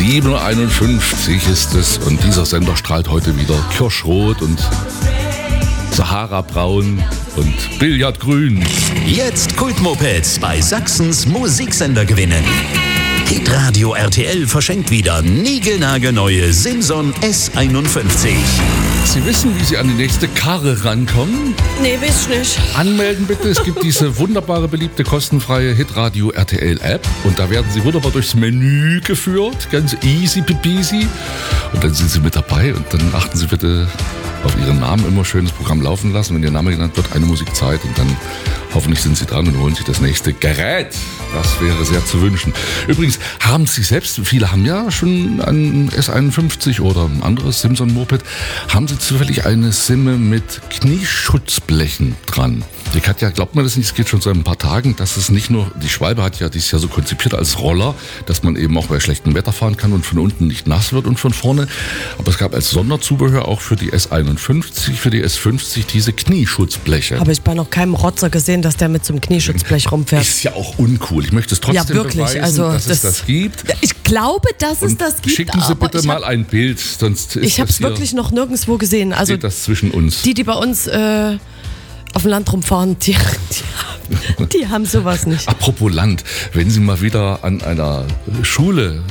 7:51 ist es und dieser Sender strahlt heute wieder Kirschrot und Sahara-braun und Billardgrün. Jetzt Kultmopeds bei Sachsens Musiksender gewinnen. Hitradio RTL verschenkt wieder niegelnagelneue Simson S51. Sie wissen, wie Sie an die nächste Karre rankommen? Nee, weiß ich nicht. Anmelden bitte. Es gibt diese wunderbare, beliebte, kostenfreie Hitradio RTL App. Und da werden Sie wunderbar durchs Menü geführt. Ganz easy peasy. Und dann sind Sie mit dabei. Und dann achten Sie bitte auf Ihren Namen. Immer schön das Programm laufen lassen. Wenn Ihr Name genannt wird, eine Musikzeit. Und dann hoffentlich sind Sie dran und holen sich das nächste Gerät. Das wäre sehr zu wünschen. Übrigens, haben Sie selbst, viele haben ja schon einen S51 oder ein anderes Simson-Moped, haben Sie zufällig eine Simme mit Knieschutzblechen dran? Die Katja, glaubt man das nicht, es geht schon seit ein paar Tagen, dass es nicht nur, die Schwalbe hat ja dieses Jahr so konzipiert als Roller, dass man eben auch bei schlechtem Wetter fahren kann und von unten nicht nass wird und von vorne. Aber es gab als Sonderzubehör auch für die S51, für die S50 diese Knieschutzbleche. Habe ich bei noch keinem Rotzer gesehen, dass der mit so einem Knieschutzblech rumfährt. Ist ja auch uncool. Ich möchte es trotzdem beweisen, dass es das gibt. Ich glaube, dass es das gibt. Schicken Sie bitte mal ein Bild, sonst ist ich habe es wirklich noch nirgendwo gesehen. Also steht das zwischen uns. Die bei uns auf dem Land rumfahren, die haben sowas nicht. Apropos Land, wenn Sie mal wieder an einer Schule